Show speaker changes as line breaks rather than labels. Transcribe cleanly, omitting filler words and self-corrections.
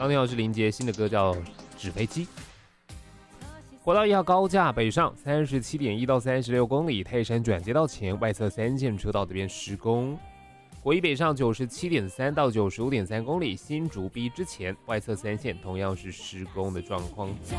刚听到是林杰新的歌叫《纸飞机》。国道1号高架北上37.1到36公里，泰山转接道前外侧3线车道这边施工。国一北上97.3到95.3公里，新竹 B 之前外侧3线同样是施工的状况。